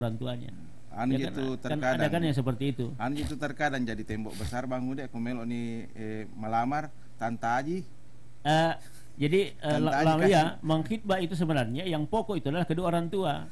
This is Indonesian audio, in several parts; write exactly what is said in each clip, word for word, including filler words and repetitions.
orang tuanya. Anu Ya kan, itu kan terkadang. ada kan yang seperti itu. Anu itu terkadang jadi tembok besar Bang Ude aku melok ni eh, melamar Tante Aji. Uh, jadi uh, Tante Aji la, kasih. ya, mengkhitbah itu sebenarnya yang pokok itu adalah kedua orang tua.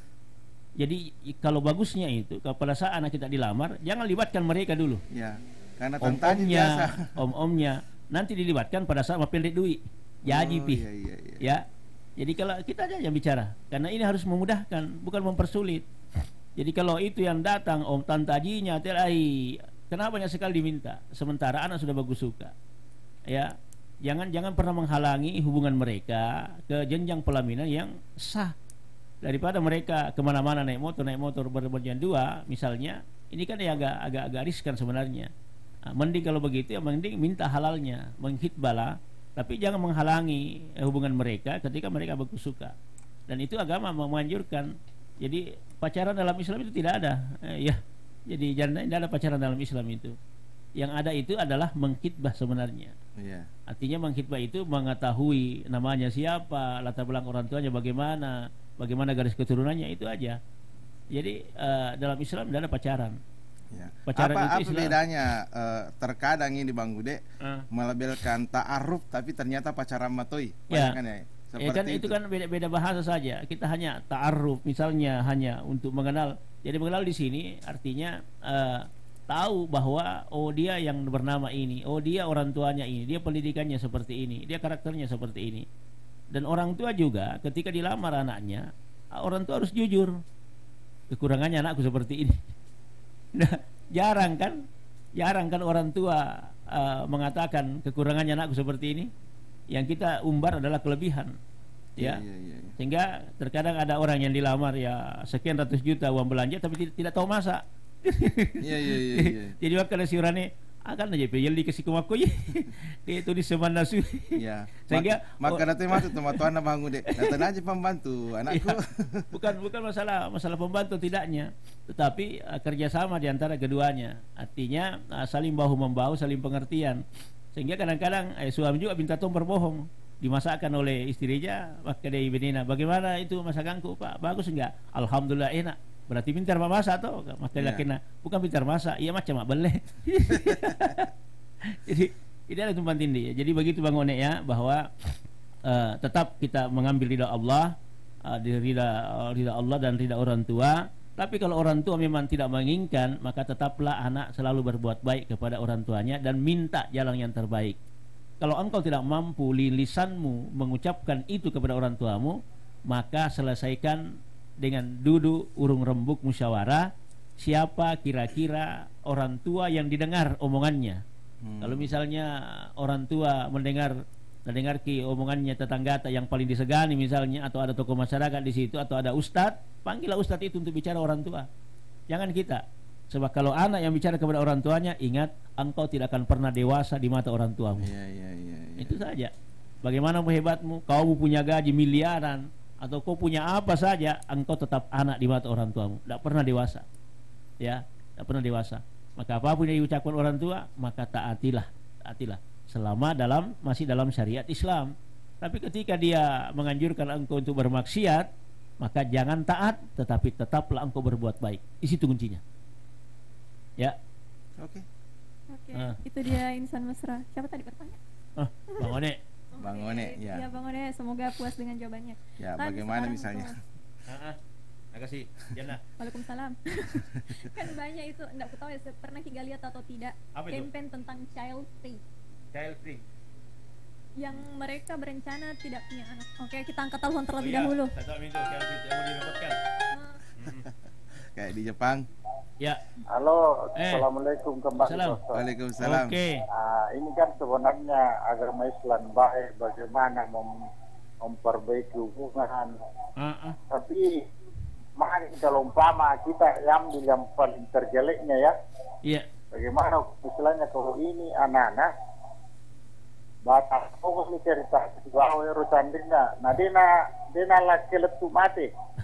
Jadi kalau bagusnya itu kalau pada saat anak kita dilamar jangan libatkan mereka dulu. Ya. Karena Tante Aji Om-omnya, biasa. om-omnya nanti dilibatkan pada saat mau pendek duit. Jadi Oh, pi. iya, iya, iya. Ya. Jadi kalau kita aja yang bicara karena ini harus memudahkan bukan mempersulit. Jadi kalau itu yang datang om tante ajinya terai kenapa banyak sekali diminta sementara anak sudah bagus suka. Ya. Jangan jangan pernah menghalangi hubungan mereka ke jenjang pelaminan yang sah. Daripada mereka kemana-mana naik motor naik motor berberjam dua misalnya ini kan ya agak agak agak riskan sebenarnya. Nah, mending kalau begitu ya mending minta halalnya menghitbala tapi jangan menghalangi eh, hubungan mereka ketika mereka bagus suka dan itu agama menganjurkan. Jadi pacaran dalam Islam itu tidak ada eh, ya jadi jangan tidak ada pacaran dalam Islam itu. Yang ada itu adalah menghitbah sebenarnya. Iya. Artinya menghitbah itu mengetahui namanya siapa, latar belakang orang tuanya bagaimana, bagaimana garis keturunannya itu aja. Jadi uh, dalam Islam tidak ada pacaran. Ya. Pacaran apa itu apa Islam. bedanya uh, terkadang ini Bang Gude Uh. melabelkan ta'aruf tapi ternyata pacaran matoi. Ya. Kan ya. Seperti Ya kan itu. itu kan beda-beda bahasa saja. Kita hanya ta'aruf misalnya hanya untuk mengenal. Jadi mengenal di sini artinya uh, tahu bahwa oh dia yang bernama ini, oh dia orang tuanya ini, dia pendidikannya seperti ini, dia karakternya seperti ini. Dan orang tua juga ketika dilamar anaknya, orang tua harus jujur. Kekurangannya anakku seperti ini. Nah, jarang kan? Jarang kan orang tua uh, mengatakan kekurangannya anakku seperti ini. Yang kita umbar adalah kelebihan. Ya. Iya, iya, iya. Sehingga terkadang ada orang yang dilamar ya sekian ratus juta uang belanja tapi tidak, tidak tahu masak. Iya iya iya iya. Jadi waktu si urane akan aja peyel dikasih ke mako ye. Dia itu di semana su. Iya. Sehingga maka nanti masuk tuh tuan Bang Gude. Datang aja pembantu anakku. Ya, bukan bukan masalah masalah pembantu tidaknya, tetapi uh, kerjasama di antara keduanya. Artinya uh, saling bahu membahu, saling pengertian. Sehingga kadang-kadang eh, suami juga minta tolong berbohong. Dimasakkan oleh istrinya, maka dia benina. Bagaimana itu masakanku, Pak? Bagus enggak? Alhamdulillah enak. Berarti pintar memasak toh, maka yeah. Lakina bukan pintar masak, iya macam mak beleh. Jadi ini ada tumpan tindih. Jadi begitu Bang One ya bahwa uh, tetap kita mengambil ridha Allah, uh, ridha uh, ridha Allah dan ridha orang tua. Tapi kalau orang tua memang tidak menginginkan, maka tetaplah anak selalu berbuat baik kepada orang tuanya dan minta jalan yang terbaik. Kalau engkau tidak mampu lisanmu mengucapkan itu kepada orang tuamu, maka selesaikan dengan duduk urung rembuk musyawarah siapa kira-kira orang tua yang didengar omongannya. Hmm. Kalau misalnya orang tua mendengar mendengar ki omongannya tetangga yang paling disegani misalnya, atau ada tokoh masyarakat di situ, atau ada ustadz, panggillah ustadz itu untuk bicara orang tua. Jangan kita. Sebab kalau anak yang bicara kepada orang tuanya, ingat engkau tidak akan pernah dewasa di mata orang tuamu. Iya, iya, iya, iya. Itu saja. Bagaimana hebatmu, kau punya gaji miliaran atau kau punya apa saja, engkau tetap anak di mata orang tuamu, tidak pernah dewasa. Ya, tidak pernah dewasa. Maka apapun yang diucapkan orang tua, maka taatilah, taatilah. Selama dalam masih dalam syariat Islam. Tapi ketika dia menganjurkan engkau untuk bermaksiat, maka jangan taat, tetapi tetaplah engkau berbuat baik. Di situ kuncinya. Ya. Oke. Oke, uh. itu dia insan mesra. Siapa tadi bertanya? Oh, Bang One. Bang One, ya. Ya, Bang One, semoga puas dengan jawabannya. Ya, kan bagaimana misalnya? Heeh. Terima kasih. Jana. Waalaikumsalam. Kan banyak itu, enggak aku tahu ya, pernah kita lihat atau tidak, campaign tentang child free. Child free. Yang mereka berencana tidak punya anak. Oke, kita angkat telepon terlebih oh, iya. dahulu. Satu minta child free yang mau direkodkan. Kayak di Jepang. Ya. Halo, eh. Assalamualaikum kembali. Waalaikumsalam. Oke. Nah, ini kan sebenarnya agama Islam baik bagaimana mem memperbaiki hubungan. Uh-uh. Tapi mari kalau umpama kita ambil yang paling terjeleknya ya. Iya. Bagaimana istilahnya kalau ini anak-anak batas fokus ni cerita bahawa urusan dia. Nah, dia nak dia nak laki letu mati.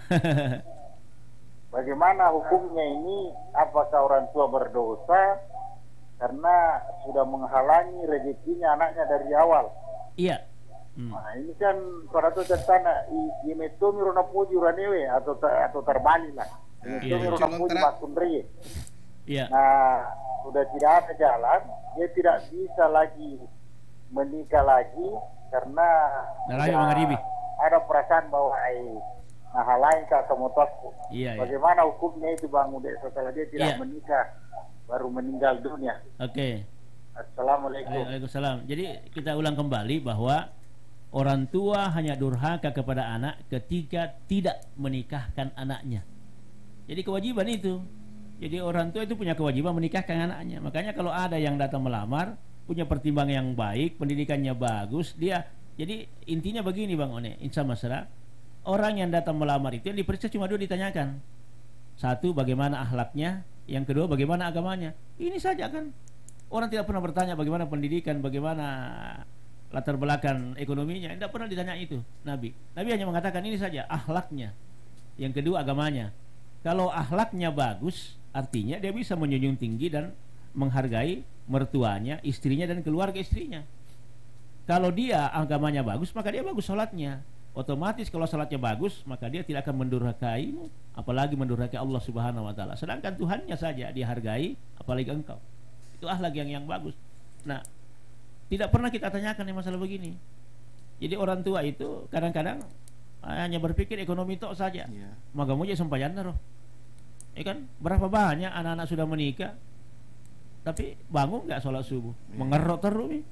Bagaimana hukumnya ini? Apakah orang tua berdosa karena sudah menghalangi rezekinya anaknya dari awal? Iya. Hmm. Nah, ini kan pada tu tentang i metu mirona puji uranewe atau atau terbalik lah. Menyusui iya, iya. orang tua di Bakundri. Iya. Nah, sudah tidak ada jalan, dia tidak bisa lagi menikah lagi karena Nalai mengaribi. Ada perasaan bahwa ai nah hal lain kak kamu tahu. Iya, iya. Bagaimana hukumnya itu Bang Ude setelah dia tidak Iya. menikah baru meninggal dunia. Oke. Okay. Assalamualaikum. Waalaikumsalam. Jadi kita ulang kembali bahwa orang tua hanya durhaka kepada anak ketika tidak menikahkan anaknya. Jadi kewajiban itu. Jadi orang tua itu punya kewajiban menikahkan anaknya. Makanya kalau ada yang datang melamar, punya pertimbangan yang baik, pendidikannya bagus, dia. Jadi intinya begini Bang One, insya Allah, orang yang datang melamar itu yang diperiksa cuma dua ditanyakan. Satu, bagaimana akhlaknya. Yang kedua, bagaimana agamanya. Ini saja kan. Orang tidak pernah bertanya bagaimana pendidikan, bagaimana latar belakang ekonominya. Tidak pernah ditanya itu Nabi. Nabi hanya mengatakan ini saja, akhlaknya. Yang kedua, agamanya. Kalau akhlaknya bagus, artinya dia bisa menjunjung tinggi dan menghargai mertuanya, istrinya dan keluarga istrinya. Kalau dia agamanya bagus, maka dia bagus sholatnya. Otomatis kalau sholatnya bagus, maka dia tidak akan mendurhakaimu, apalagi mendurhakai Allah Subhanahu Wa Taala. Sedangkan Tuhannya saja dihargai, apalagi engkau. Itu akhlak yang yang bagus. Nah, tidak pernah kita tanyakan yang masalah begini. Jadi orang tua itu kadang-kadang hanya berpikir ekonomi tok saja. Iya. Maka mau jadi sampaian roh. Ya kan? Berapa banyak anak-anak sudah menikah, tapi bangun nggak sholat subuh, Iya. mengerok terus nih.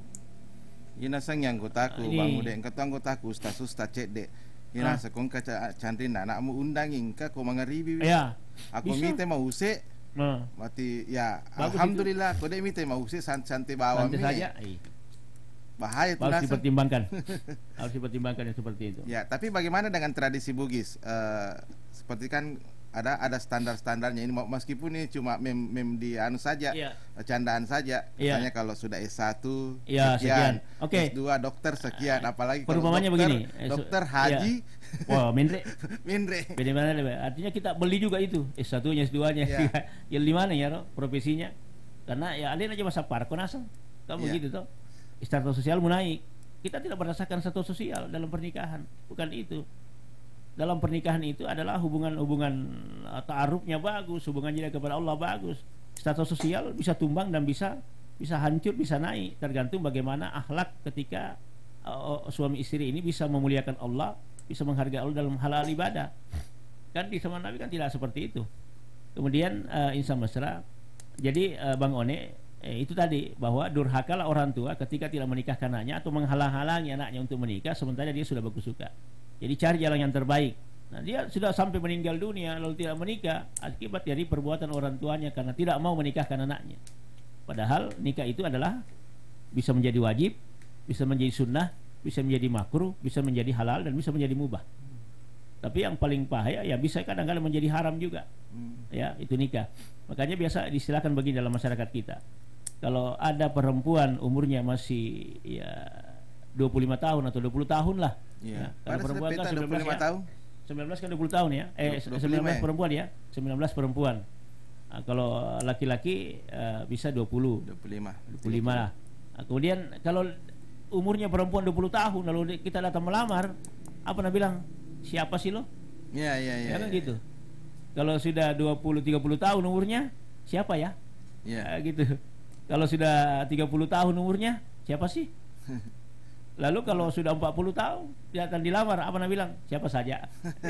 Ina sang yang gotaku Ini. Bang Ude, engkau anggotaku ustaz ustaz cek dek. Ina Ah. sekong kaca candrin anakmu undangin ka ko mangaribi. Ya. Aku bisa. mite mau use. Nah, Mati ya Bagus alhamdulillah kau dek mite mau use san santai bawa santai mi. saja. Ih, Bahaya tuh harus nasa. dipertimbangkan. Harus dipertimbangkan yang seperti itu. Ya, tapi bagaimana dengan tradisi Bugis? Eh, seperti kan ada ada standar-standarnya ini meskipun ini cuma mem, mem di anu saja, Iya. candaan saja. Iya. Misalnya kalau sudah S satu Iya, sekian. sekian, Oke. S dua dokter sekian, apalagi kalau Perumpamannya dokter, begini. Eh, su- dokter haji Iya. Wah, minre. minre. Bagaimana lebih? Artinya kita beli juga itu S satu-nya, S dua-nya. Iya. Ya di mana ya, Ro, profesinya? Karena ya alin aja masa parkon asal. Kamu Iya. gitu toh. Status sosial mau naik. Kita tidak berdasarkan status sosial dalam pernikahan. Bukan itu. Dalam pernikahan itu adalah hubungan-hubungan uh, ta'arufnya bagus, hubungannya kepada Allah bagus. Status sosial bisa tumbang dan bisa bisa hancur, bisa naik, tergantung bagaimana akhlak ketika uh, suami istri ini bisa memuliakan Allah, bisa menghargai Allah dalam hal ibadah. Kan di zaman Nabi kan tidak seperti itu. Kemudian uh, insan mesra. Jadi uh, Bang One eh, itu tadi bahwa durhakalah orang tua ketika tidak menikahkan anaknya atau menghalang-halangi anaknya untuk menikah sementara dia sudah bagus suka. Jadi cari jalan yang terbaik. Nah, dia sudah sampai meninggal dunia lalu tidak menikah akibat dari perbuatan orang tuanya karena tidak mau menikahkan anaknya. Padahal nikah itu adalah bisa menjadi wajib, bisa menjadi sunnah, bisa menjadi makruh, bisa menjadi halal dan bisa menjadi mubah. Tapi yang paling bahaya ya bisa kadang-kadang menjadi haram juga. Ya, itu nikah. Makanya biasa disilakan begini dalam masyarakat kita. Kalau ada perempuan umurnya masih ya dua puluh lima tahun atau dua puluh tahun lah. Iya. Ya, kalau Pada perempuan kan dua sembilan puluh belas lima ya. tahun. sembilan belas kan dua puluh tahun ya. Eh dua puluh lima sembilan belas ya? perempuan ya. sembilan belas perempuan. Nah, kalau laki-laki uh, bisa dua puluh. dua puluh lima. dua puluh lima lah. Nah, kemudian kalau umurnya perempuan dua puluh tahun lalu kita datang melamar, apa nak bilang? Siapa sih lo? Iya, iya, iya. Ya kan iya. gitu. Kalau sudah dua puluh tiga puluh tahun umurnya, siapa ya? Iya. Ya, gitu. Kalau sudah tiga puluh tahun umurnya, siapa sih? Lalu kalau sudah empat puluh tahun dia akan dilamar, apa nak bilang? Siapa saja.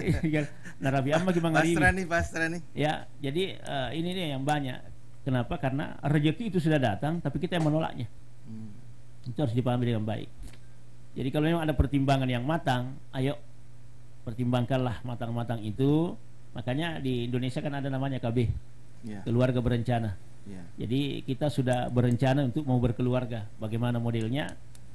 Narabi amma gimana Pasrah nih, pasrah nih. Ya, jadi uh, ini nih yang banyak. Kenapa? Karena rezeki itu sudah datang, tapi kita yang menolaknya. Hmm. Itu harus dipahami dengan baik. Jadi kalau memang ada pertimbangan yang matang, ayo pertimbangkanlah matang-matang itu. Makanya di Indonesia kan ada namanya K B, Iya. keluarga berencana. Iya. Jadi kita sudah berencana untuk mau berkeluarga. Bagaimana modelnya,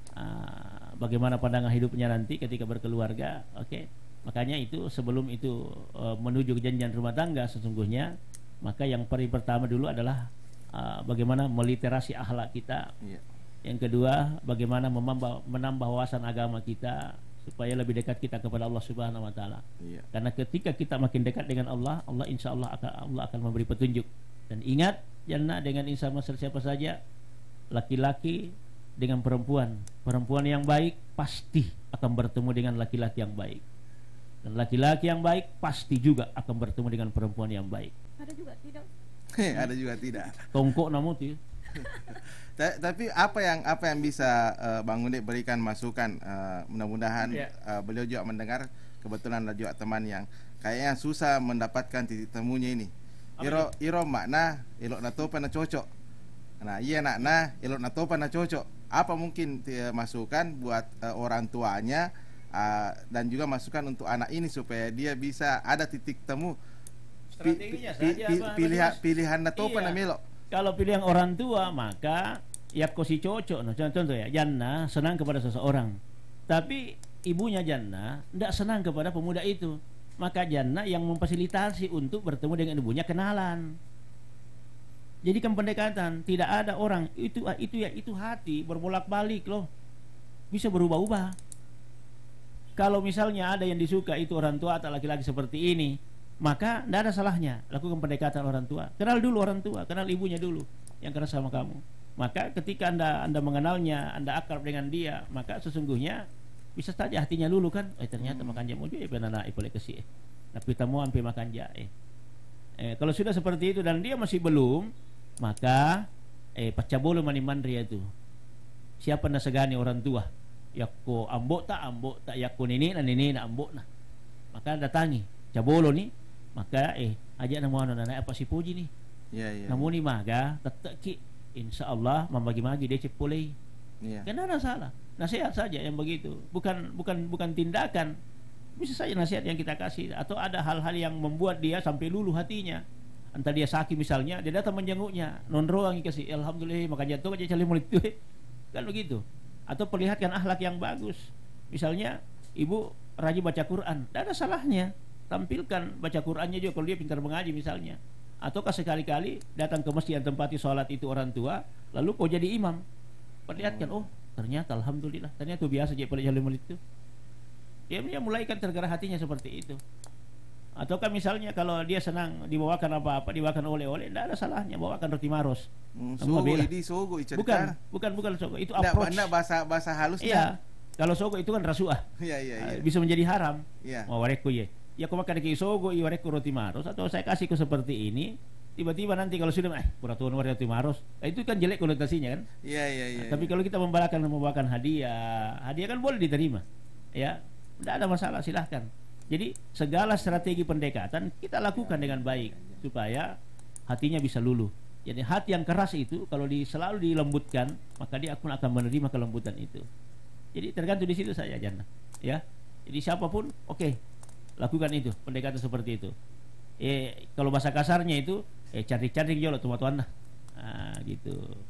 uh, bagaimana pandangan hidupnya nanti ketika berkeluarga. Oke, okay? Makanya itu sebelum itu uh, menuju janjian rumah tangga sesungguhnya, maka yang paling pertama dulu adalah uh, bagaimana meliterasi akhlak kita. Iya. Yang kedua, bagaimana menambah, menambah wawasan agama kita supaya lebih dekat kita kepada Allah Subhanahu Wa Taala. Iya. Karena ketika kita makin dekat dengan Allah, Allah insya Allah akan Allah akan memberi petunjuk. Dan ingat, jannah dengan insan masal siapa saja, laki-laki dengan perempuan, perempuan yang baik pasti akan bertemu dengan laki-laki yang baik. Dan laki-laki yang baik pasti juga akan bertemu dengan perempuan yang baik. Ada juga tidak. Ada juga tidak. Tongkok namun tuh. Tapi apa yang apa yang bisa uh, Bang Udik berikan masukan, uh, mudah-mudahan yeah. uh, beliau juga mendengar, kebetulan ada juga teman yang kayaknya susah mendapatkan titik temunya ini. Iro iro makna elok nato pana cocok. Nah, iya nakna elok nato pana cocok. Apa mungkin uh, masukan buat uh, orang tuanya uh, dan juga masukan untuk anak ini supaya dia bisa ada titik temu strateginya pi, saja pi, apa pilihan pilihan nato iya. pana melok. Kalau pilihan orang tua maka ya kosi cocok, no. Contoh ya, Jannah senang kepada seseorang, tapi ibunya Jannah tidak senang kepada pemuda itu, maka Jannah yang memfasilitasi untuk bertemu dengan ibunya, kenalan. Jadi kan pendekatan, tidak ada orang itu itu ya itu hati berbolak-balik loh, bisa berubah-ubah. Kalau misalnya ada yang disuka itu orang tua atau laki-laki seperti ini, maka tidak ada salahnya lakukan pendekatan orang tua. Kenal dulu orang tua, kenal ibunya dulu yang keras sama kamu. Maka ketika anda anda mengenalnya, anda akrab dengan dia, maka sesungguhnya bisa saja hatinya dulu kan, eh ternyata hmm. makan jamu juga ya anak ipolek kesih. Tapi tamu sampai makan jae. Eh kalau sudah seperti itu dan dia masih belum, maka eh pacabolo manimandri itu. Siapa nak segani orang tua? Yakko ambok tak ambok tak yakko nini na nini na ambok na. Maka datangi cabolo ni, maka eh ajak nama anak anak apa si puji ni. Ya ya. Namun ni maga tetap ki insyaallah membagi-bagi dia cepoleh. Ya. Kan ada salah. Nasihat saja yang begitu, bukan bukan bukan tindakan. Bisa saja nasihat yang kita kasih, atau ada hal-hal yang membuat dia sampai luluh hatinya. Entah dia sakit misalnya, dia datang menjenguknya, nonroang kasih alhamdulillah maka jatuh aja cali mulut itu. Kan begitu. Atau perlihatkan akhlak yang bagus. Misalnya ibu rajin baca Quran, tidak ada salahnya. Tampilkan baca Qurannya juga kalau dia pintar mengaji misalnya. Ataukah sekali-kali datang ke masjid yang tempati sholat itu orang tua, lalu kau jadi imam, perlihatkan, oh ternyata alhamdulillah, ternyata biasa jadi pada jalan itu. Dia, dia mulai kan tergerak hatinya seperti itu. Ataukah misalnya kalau dia senang dibawakan apa-apa, dibawakan oleh-oleh, tidak ada salahnya bawakan roti maros. Hmm, sogo ini sogo icar. Bukan, bukan bukan sogo, itu nggak, approach. Nggak bahasa bahasa halusnya. Iya. Kalau sogo itu kan rasuah. Iya iya iya. Bisa menjadi haram. Iya. Mau wareku ye. Ya kau makan ke sogo, i wareku roti maros, atau saya kasih ke seperti ini, tiba-tiba nanti kalau sudah eh peraturan roti maros, eh, itu kan jelek konotasinya kan. Iya iya iya. Nah, tapi kalau kita membawakan membawakan hadiah, hadiah kan boleh diterima. Ya, tidak ada masalah, silahkan. Jadi segala strategi pendekatan kita lakukan dengan baik supaya hatinya bisa luluh. Jadi hati yang keras itu kalau di, selalu dilembutkan, maka dia akan akan menerima kelembutan itu. Jadi tergantung di situ saja Jannah. Ya. Jadi siapapun oke, okay, lakukan itu, pendekatan seperti itu. Eh kalau bahasa kasarnya itu eh cantik-cantik jolo tuan-tuan lah. Nah, gitu.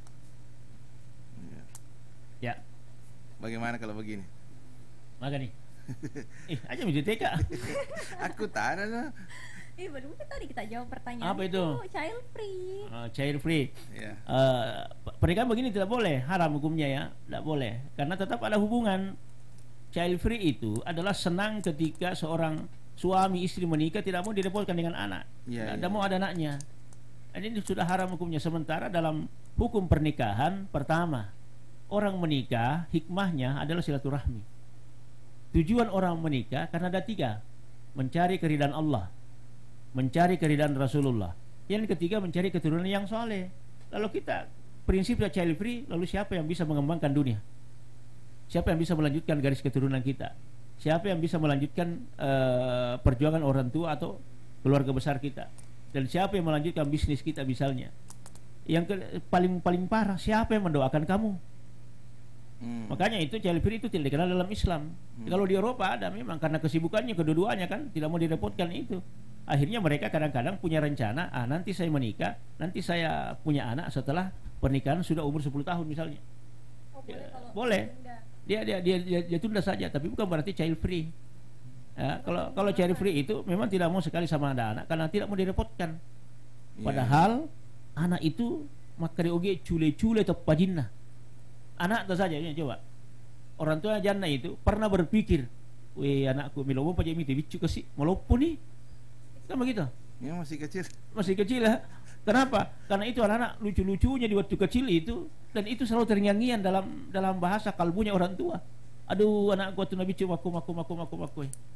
Ya. Ya. Bagaimana kalau begini? Maka nih. Eh, aja mesti T K. Aku tak ada lah. Eh, baru tadi kita jawab pertanyaan. Apa itu? itu child free. Uh, child free. Yeah. Uh, pernikahan begini tidak boleh, haram hukumnya ya, tidak boleh. Karena tetap ada hubungan. Child free itu adalah senang ketika seorang suami istri menikah tidak mau direpotkan dengan anak. Yeah, tidak yeah. mau ada anaknya. Ini sudah haram hukumnya. Sementara dalam hukum pernikahan pertama, orang menikah hikmahnya adalah silaturahmi. Tujuan orang menikah karena ada tiga: mencari keridhaan Allah, mencari keridhaan Rasulullah, yang ketiga mencari keturunan yang soleh. Lalu kita prinsipnya child free, lalu siapa yang bisa mengembangkan dunia? Siapa yang bisa melanjutkan garis keturunan kita? Siapa yang bisa melanjutkan uh, perjuangan orang tua atau keluarga besar kita? Dan siapa yang melanjutkan bisnis kita misalnya? Yang ke, paling paling parah, siapa yang mendoakan kamu? Hmm. Makanya itu child free itu tidak dikenal dalam Islam. Hmm. Kalau di Eropa ada memang karena kesibukannya kedua-duanya kan tidak mau direpotkan itu. Akhirnya mereka kadang-kadang punya rencana, ah nanti saya menikah, nanti saya punya anak setelah pernikahan sudah umur sepuluh tahun misalnya. Oh, boleh, ya, kalau boleh. Dia dia, dia dia dia tunda saja, tapi bukan berarti child free. Ya, kalau kalau child free itu memang tidak mau sekali sama ada anak karena tidak mau direpotkan. Padahal yeah. anak itu makari oge cule-cule atau pajinna. Anak itu saja ya, coba. Orang tua Jannah itu pernah berpikir, "Weh, anakku milomo pajak miti bicu kasih, melopo nih." Kan begitu? Ya masih kecil. Masih kecil ya. Kenapa? Karena itu anak-anak lucu-lucunya di waktu kecil itu, dan itu selalu terngiang-ngiang dalam dalam bahasa kalbunya orang tua. Aduh, anakku tuh nabi cu maku maku maku maku maku.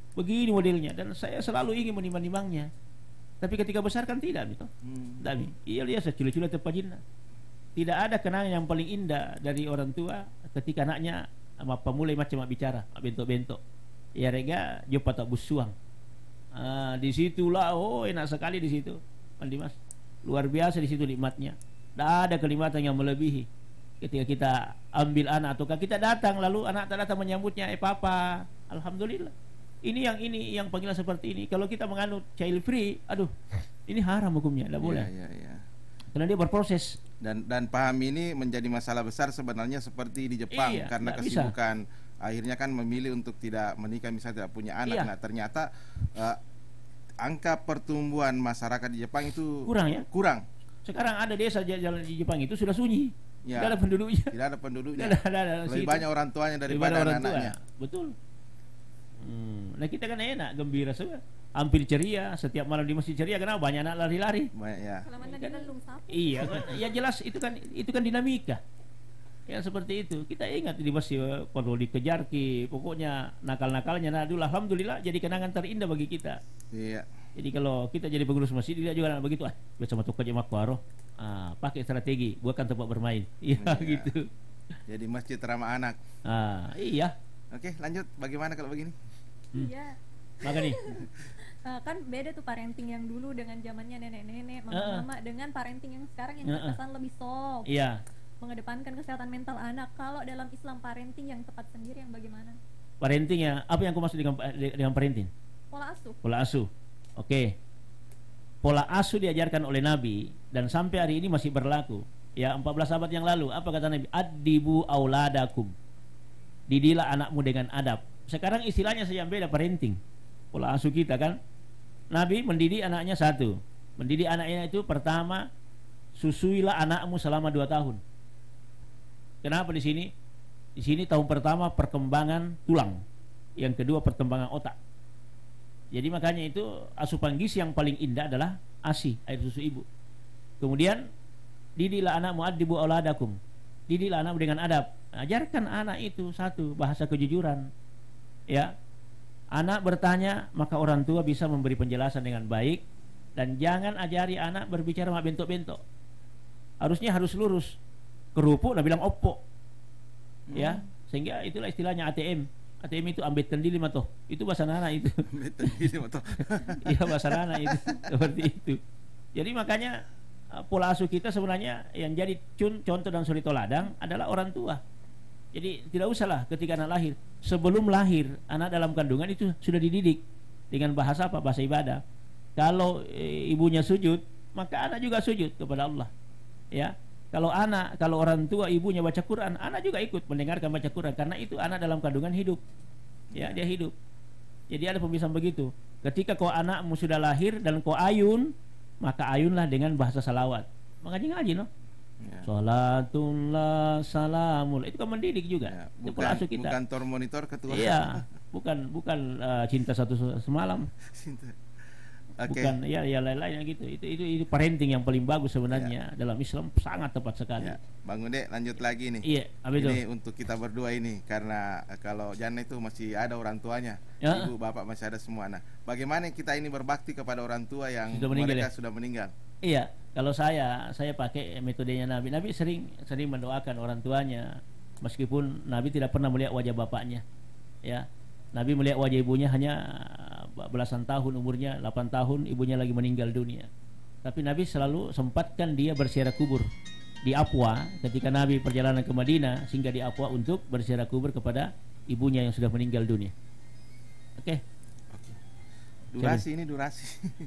begini modelnya, dan saya selalu ingin menimbang-nimbangnya. Tapi ketika besar kan tidak gitu. Hmm. Dami. Iya dia secula-cula terpajina. Tidak ada kenangan yang paling indah dari orang tua ketika anaknya apa mulai macam bicara, bentuk-bentuk. Ya rega jopa tak busuang. Ah, di situlah oh enak sekali di situ. Mandi Mas. Luar biasa di situ nikmatnya. Tidak ada kenikmatan yang melebihi ketika kita ambil anak ataukah kita datang lalu anak tak datang menyambutnya, eh papa, alhamdulillah. Ini yang ini yang panggilan seperti ini. Kalau kita menganut child free, aduh, ini haram hukumnya, tidak boleh. Ya, ya, ya. Karena dia berproses. Dan dan paham ini menjadi masalah besar sebenarnya seperti di Jepang, iya, karena kesibukan bisa. Akhirnya kan memilih untuk tidak menikah, misalnya tidak punya anak. Iya. Nah ternyata uh, angka pertumbuhan masyarakat di Jepang itu kurang ya? Kurang. Sekarang ada desa jalan di Jepang itu sudah sunyi. Ya, tidak ada penduduknya. Tidak ada penduduknya. Tidak ada, ada, Lebih banyak orang tuanya daripada orang anaknya. Tua. Betul. Hmm. Nah kita kan enak, gembira semua. Hampir ceria, setiap malam di masjid ceria karena banyak anak lari-lari. Banyak ya. Kan, iya kan, ya jelas itu kan itu kan dinamika. Yang seperti itu. Kita ingat di masjid kalau dikejar ki, pokoknya nakal-nakalnya nah dulu alhamdulillah jadi kenangan terindah bagi kita. Iya. Jadi kalau kita jadi pengurus masjid tidak juga anak begitu ah, biasa masuk ke jemaah kuaro. Ah, pakai strategi, buatkan tempat bermain. Iya ya, gitu. Jadi masjid ramah anak. Ah, iya. Oke, lanjut. Bagaimana kalau begini? Iya. Hmm. Maka nih. Uh, kan beda tuh parenting yang dulu dengan zamannya nenek-nenek, mama-mama uh. dengan parenting yang sekarang yang terkesan uh. lebih soft. Iya. Mengedepankan kesehatan mental anak. Kalau dalam Islam parenting yang tepat sendiri yang bagaimana? Parenting ya, apa yang kau maksud dengan dengan parenting? Pola asuh. Pola asuh. Oke. Okay. Pola asuh diajarkan oleh Nabi dan sampai hari ini masih berlaku. Ya, empat belas abad yang lalu apa kata Nabi? Adibu auladakum. Didilah anakmu dengan adab. Sekarang istilahnya saja beda, parenting. Pola asuh kita kan. Nabi mendidik anaknya satu. Mendidik anaknya itu pertama, susuilah anakmu selama dua tahun. Kenapa di sini? Di sini tahun pertama perkembangan tulang, yang kedua perkembangan otak. Jadi makanya itu asupan gizi yang paling indah adalah ASI, air susu ibu. Kemudian didiklah anakmu adibu auladakum. Didiklah anakmu dengan adab. Ajarkan anak itu satu, bahasa kejujuran. Ya. Anak bertanya, maka orang tua bisa memberi penjelasan dengan baik. Dan jangan ajari anak berbicara sama bentuk-bentuk. Harusnya harus lurus. Kerupuk dah bilang oppo. Hmm. Ya, sehingga itulah istilahnya A T M. A T M itu ambet tendili matoh. Itu bahasa anak itu. Ambet tendili matoh. Iya bahasa anak itu. Seperti itu. Jadi makanya pola asuh kita sebenarnya yang jadi contoh dan suri toladan adalah orang tua. Jadi tidak usahlah ketika anak lahir, sebelum lahir anak dalam kandungan itu sudah dididik dengan bahasa apa? Bahasa ibadah. Kalau e, ibunya sujud, maka anak juga sujud kepada Allah. Ya. Kalau anak, kalau orang tua ibunya baca Quran, anak juga ikut mendengarkan baca Quran karena itu anak dalam kandungan hidup. Ya, dia hidup. Jadi ada pembicaraan begitu. Ketika kau anakmu sudah lahir dan kau ayun, maka ayunlah dengan bahasa salawat. Mengaji-ngaji no. Ya. Salatullah salamul. Itu kan mendidik juga. Ya, bukan, itu pola asuh kita. Bukan tor monitor ketua. Iya, bukan bukan uh, cinta satu semalam. Cinta. Okay. Bukan ya ya lain-lain gitu. Itu itu itu parenting yang paling bagus sebenarnya ya. Dalam Islam sangat tepat sekali. Ya. Bang Ude lanjut lagi nih. Iya, ini itu? Untuk kita berdua ini karena kalau Jana itu masih ada orang tuanya, ya. Ibu bapak masih ada semua. Nah, bagaimana kita ini berbakti kepada orang tua yang sudah mereka ya? Sudah meninggal? Iya, kalau saya saya pakai metodenya Nabi. Nabi sering sering mendoakan orang tuanya meskipun Nabi tidak pernah melihat wajah bapaknya. Ya. Nabi melihat wajah ibunya hanya belasan tahun umurnya, delapan tahun ibunya lagi meninggal dunia. Tapi Nabi selalu sempatkan dia berziarah kubur di Afwa ketika Nabi perjalanan ke Madinah, sehingga di Afwa untuk berziarah kubur kepada ibunya yang sudah meninggal dunia. Oke. Okay. Okay. Durasi Jadi. ini durasi.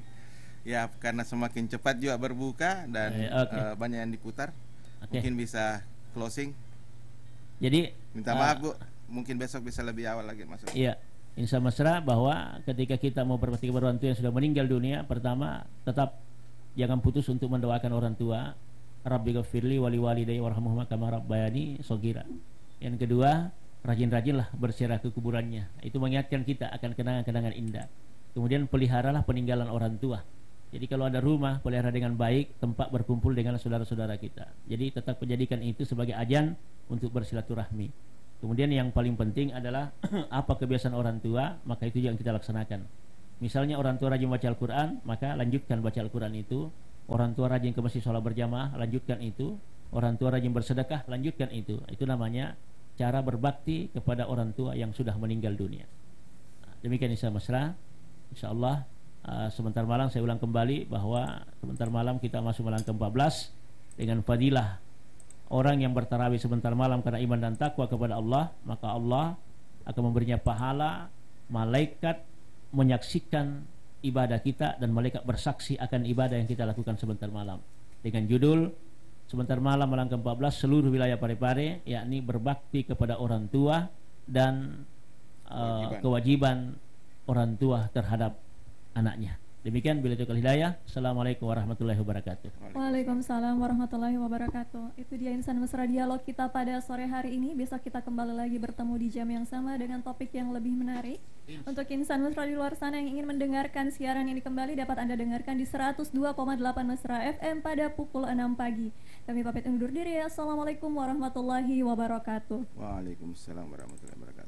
Ya, karena semakin cepat juga berbuka dan eh, okay. uh, banyak yang diputar. Okay. Mungkin bisa closing. Jadi minta maaf uh, Bu, mungkin besok bisa lebih awal lagi masuk. Iya. Insya mesra bahwa ketika kita mau berbakti kepada orang tua yang sudah meninggal dunia, pertama tetap jangan putus untuk mendoakan orang tua. Rabbi ghafirli wali walidayya warhamhuma kama rabbayani shaghira. Yang kedua, rajin-rajinlah berziarah ke kuburannya. Itu mengingatkan kita akan kenangan-kenangan indah. Kemudian peliharalah peninggalan orang tua. Jadi kalau ada rumah, pelihara dengan baik, tempat berkumpul dengan saudara-saudara kita. Jadi tetap menjadikan itu sebagai ajan untuk bersilaturahmi. Kemudian yang paling penting adalah apa kebiasaan orang tua, maka itu yang kita laksanakan. Misalnya orang tua rajin baca Al-Quran, maka lanjutkan baca Al-Quran itu. Orang tua rajin ke masjid sholat berjamaah, lanjutkan itu. Orang tua rajin bersedekah, lanjutkan itu. Itu namanya cara berbakti kepada orang tua yang sudah meninggal dunia. Nah, demikian Insya Mesra. Insya Allah uh, sebentar malam saya ulang kembali bahwa sebentar malam kita masuk malam ke empat belas dengan fadilah orang yang bertarawih sebentar malam karena iman dan takwa kepada Allah, maka Allah akan memberinya pahala. Malaikat menyaksikan ibadah kita dan malaikat bersaksi akan ibadah yang kita lakukan sebentar malam. Dengan judul sebentar malam malam ke empat belas seluruh wilayah Parepare, yakni berbakti kepada orang tua dan uh, kewajiban orang tua terhadap anaknya. Demikian bila taufiq hidayah. Assalamualaikum warahmatullahi wabarakatuh. Waalaikumsalam warahmatullahi wabarakatuh. Itu dia Insan Mesra Dialog kita pada sore hari ini. Besok kita kembali lagi bertemu di jam yang sama dengan topik yang lebih menarik. Untuk Insan Mesra di luar sana yang ingin mendengarkan siaran ini kembali, dapat Anda dengarkan di seratus dua koma delapan Mesra F M pada pukul enam pagi. Kami pamit undur diri. Assalamualaikum warahmatullahi wabarakatuh. Waalaikumsalam warahmatullahi wabarakatuh.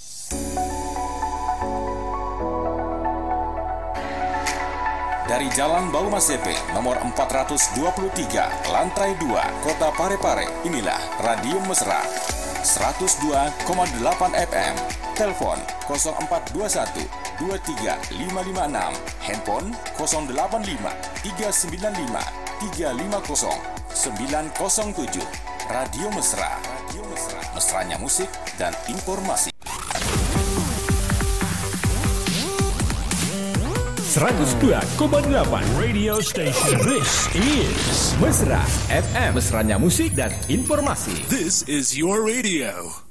Dari Jalan Bau Masepe, nomor empat ratus dua puluh tiga, lantai dua, Kota Parepare, inilah Radio Mesra seratus dua koma delapan F M. Telepon nol empat dua satu dua tiga lima lima enam, handphone nol delapan lima tiga sembilan lima tiga lima nol sembilan nol tujuh. Radio Mesra, Radio Mesra, mesranya musik dan informasi. seratus dua koma delapan Radio Station. This is Mesra F M. Mesranya musik dan informasi. This is your radio.